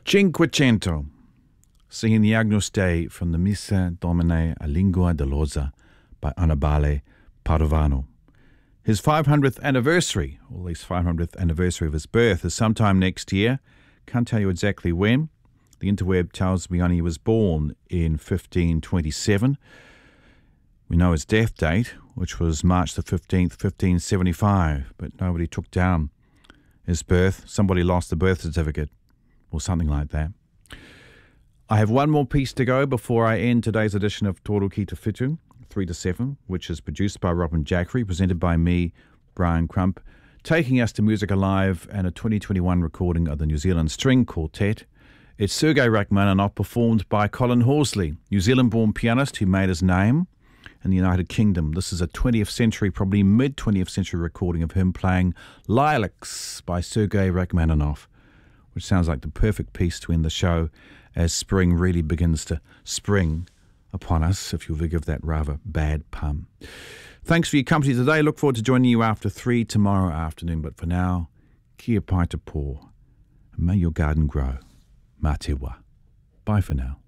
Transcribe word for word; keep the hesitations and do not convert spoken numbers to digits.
Cinquecento, singing the Agnus Dei from the Missa Domine a Lingua Dolorosa by Annibale Padovano. His five hundredth anniversary, or at least five hundredth anniversary of his birth, is sometime next year. Can't tell you exactly when. The interweb tells me only he was born in fifteen twenty-seven. We know his death date, which was March the fifteenth, fifteen seventy-five, but nobody took down his birth. Somebody lost the birth certificate, or something like that. I have one more piece to go before I end today's edition of Toro Ki Te Whitu, three to seven, which is produced by Robin Jackery, presented by me, Brian Crump, taking us to Music Alive and a twenty twenty-one recording of the New Zealand String Quartet. It's Sergei Rachmaninoff, performed by Colin Horsley, New Zealand-born pianist who made his name in the United Kingdom. This is a twentieth century, probably mid-twentieth century recording of him playing Lilacs by Sergei Rachmaninoff, which sounds like the perfect piece to end the show as spring really begins to spring upon us, if you'll forgive that rather bad pun. Thanks for your company today. Look forward to joining you after three tomorrow afternoon. But for now, kia pai te pō, and may your garden grow. Mā te wā. Bye for now.